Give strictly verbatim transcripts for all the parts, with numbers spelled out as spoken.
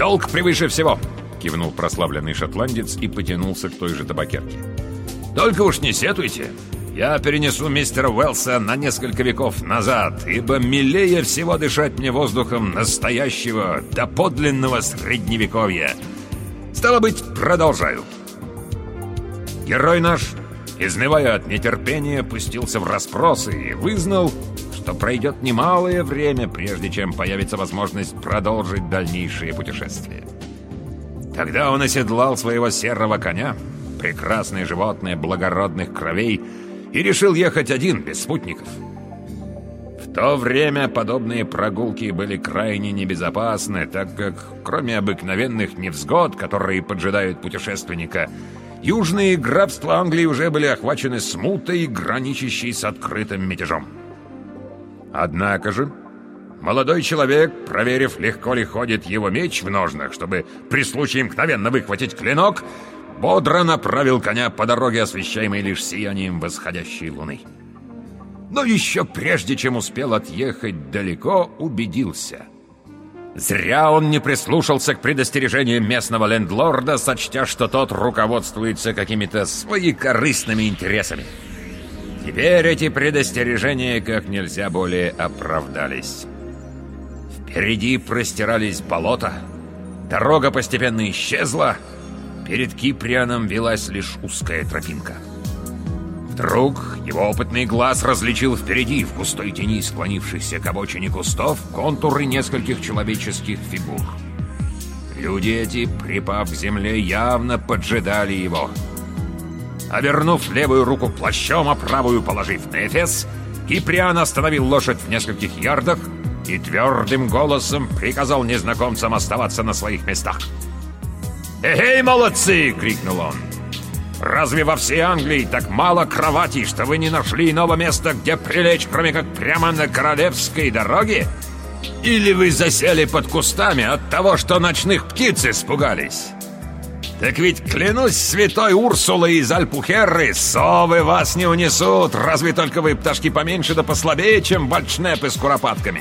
«Долг превыше всего!» — кивнул прославленный шотландец и потянулся к той же табакерке. «Только уж не сетуйте. Я перенесу мистера Уэллса на несколько веков назад, ибо милее всего дышать мне воздухом настоящего, доподлинного средневековья. Стало быть, продолжаю. Герой наш, изнывая от нетерпения, пустился в расспросы и вызнал, что пройдет немалое время, прежде чем появится возможность продолжить дальнейшее путешествие. Тогда он оседлал своего серого коня, прекрасное животное благородных кровей, и решил ехать один, без спутников. В то время подобные прогулки были крайне небезопасны, так как, кроме обыкновенных невзгод, которые поджидают путешественника, южные графства Англии уже были охвачены смутой, граничащей с открытым мятежом. Однако же молодой человек, проверив, легко ли ходит его меч в ножнах, чтобы при случае мгновенно выхватить клинок, бодро направил коня по дороге, освещаемой лишь сиянием восходящей луны. Но еще прежде, чем успел отъехать далеко, убедился. Зря он не прислушался к предостережениям местного лендлорда, сочтя, что тот руководствуется какими-то своекорыстными интересами. Теперь эти предостережения как нельзя более оправдались. Впереди простирались болота, дорога постепенно исчезла, перед Киприаном велась лишь узкая тропинка. Вдруг его опытный глаз различил впереди, в густой тени склонившихся к обочине кустов, контуры нескольких человеческих фигур. Люди эти, припав к земле, явно поджидали его. Обернув левую руку плащом, а правую положив на эфес, Киприан остановил лошадь в нескольких ярдах и твердым голосом приказал незнакомцам оставаться на своих местах. «Эй, молодцы!» — крикнул он. «Разве во всей Англии так мало кроватей, что вы не нашли иного места, где прилечь, кроме как прямо на королевской дороге? Или вы засели под кустами от того, что ночных птиц испугались? Так ведь, клянусь святой Урсулой из Альпухерры, совы вас не унесут, разве только вы пташки поменьше да послабее, чем вальшнепы с куропатками».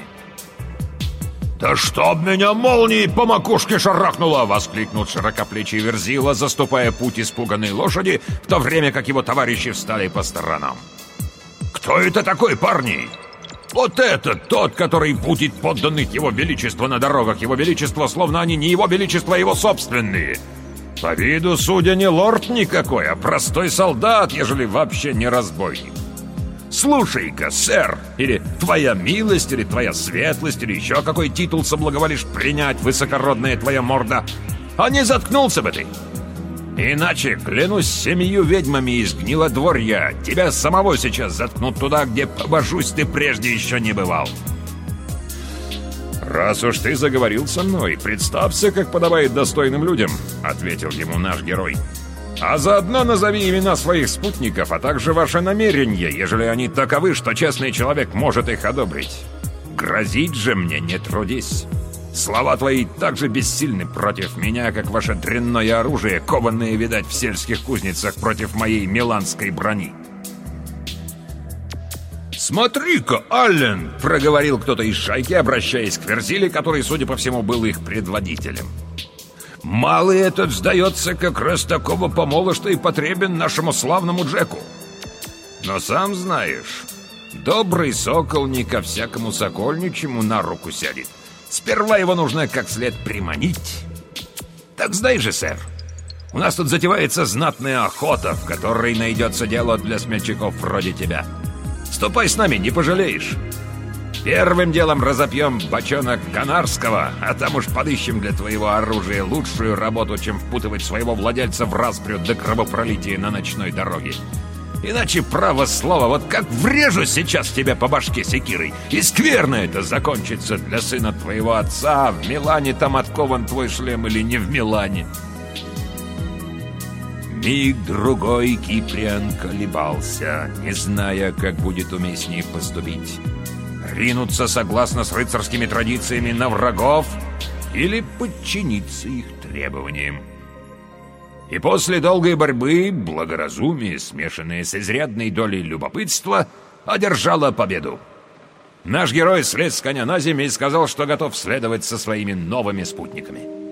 «Да чтоб меня молнией по макушке шарахнуло!» — воскликнул широкоплечий Верзила, заступая путь испуганной лошади, в то время как его товарищи встали по сторонам. «Кто это такой, парни? Вот это тот, который будет подданных его величества на дорогах его величества, словно они не его величество, а его собственные. По виду, судя, не лорд никакой, а простой солдат, ежели вообще не разбойник. Слушай-ка, сэр, или твоя милость, или твоя светлость, или еще какой титул соблаговолишь принять, высокородная твоя морда, а не заткнулся бы ты. Иначе, клянусь семью ведьмами из Гнилодворья, тебя самого сейчас заткнут туда, где, побожусь, ты прежде еще не бывал». «Раз уж ты заговорил со мной, представься, как подобает достойным людям», — ответил ему наш герой. «А заодно назови имена своих спутников, а также ваши намерения, ежели они таковы, что честный человек может их одобрить. Грозить же мне не трудись. Слова твои так же бессильны против меня, как ваше дрянное оружие, кованное, видать, в сельских кузницах против моей миланской брони». «Смотри-ка, Аллен!» — проговорил кто-то из шайки, обращаясь к Верзиле, который, судя по всему, был их предводителем. «Малый этот, сдается, как раз такого помола, что и потребен нашему славному Джеку. Но сам знаешь, добрый сокол не ко всякому сокольничему на руку сядет. Сперва его нужно как след приманить. Так знаешь же, сэр, у нас тут затевается знатная охота, в которой найдется дело для смельчаков вроде тебя. Ступай с нами, не пожалеешь. Первым делом разопьем бочонок канарского, а там уж подыщем для твоего оружия лучшую работу, чем впутывать своего владельца в распрю до кровопролития на ночной дороге. Иначе, право слово, вот как врежу сейчас тебе по башке секирой, и скверно это закончится для сына твоего отца. В Милане там откован твой шлем или не в Милане». Миг-другой Киприан колебался, не зная, как будет уместнее поступить. Ринуться согласно с рыцарскими традициями на врагов или подчиниться их требованиям. И после долгой борьбы благоразумие, смешанное с изрядной долей любопытства, одержало победу. Наш герой слез с коня на землю и сказал, что готов следовать со своими новыми спутниками.